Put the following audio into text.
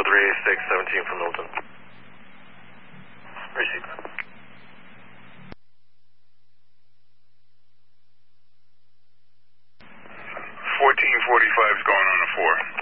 38617 from Milton. Receive. 1445 is going on the 4.